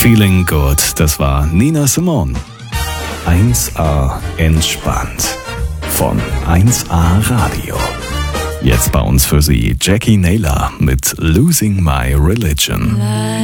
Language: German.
Feeling Good, das war Nina Simone. 1A entspannt von 1A Radio. Jetzt bei uns für Sie Jackie Naylor mit Losing My Religion.